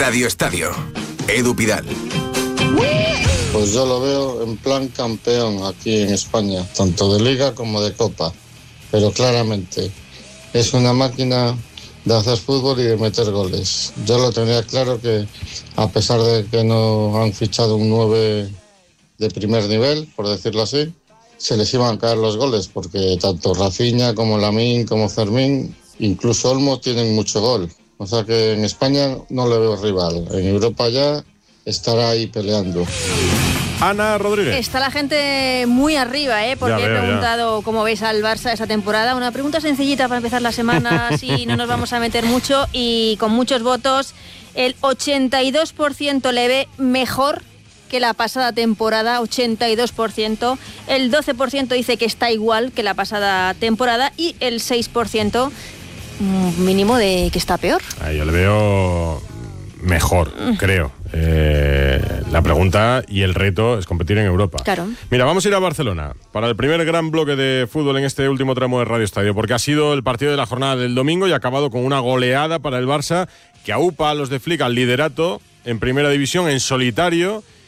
Radio Estadio. Edu Pidal. Pues yo lo veo en plan campeón aquí en España, tanto de Liga como de Copa. Pero claramente es una máquina de hacer fútbol y de meter goles. Yo lo tenía claro que, a pesar de que no han fichado un 9 de primer nivel, por decirlo así, se les iban a caer los goles, porque tanto Rafinha como Lamine como Fermín, incluso Olmo, tienen mucho gol. O sea que en España no le veo rival. En Europa ya estará ahí peleando. Ana Rodríguez. Está la gente muy arriba, porque he preguntado cómo veis al Barça esta temporada. Una pregunta sencillita para empezar la semana, así no nos vamos a meter mucho, y con muchos votos. El 82% le ve mejor que la pasada temporada, 82%. El 12% dice que está igual que la pasada temporada y el 6% mínimo de que está peor. Yo le veo mejor, creo. La pregunta y el reto es competir en Europa. Claro. Mira, vamos a ir a Barcelona para el primer gran bloque de fútbol en este último tramo de Radio Estadio, porque ha sido el partido de la jornada del domingo y ha acabado con una goleada para el Barça que aupa a los de Flick al liderato en primera división en solitario